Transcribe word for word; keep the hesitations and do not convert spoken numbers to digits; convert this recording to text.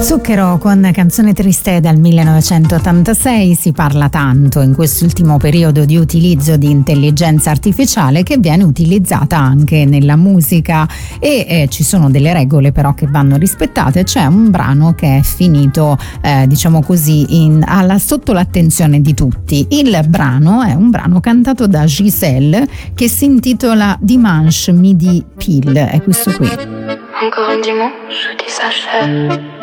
Zucchero con Canzone triste dal millenovecentottantasei. Si parla tanto in quest'ultimo periodo di utilizzo di intelligenza artificiale che viene utilizzata anche nella musica e eh, ci sono delle regole però che vanno rispettate. C'è un brano che è finito eh, diciamo così in, alla, sotto l'attenzione di tutti. Il brano è un brano cantato da Giselle che si intitola Dimanche Midi Pile, è questo qui. Encore un dimanche qui s'achève.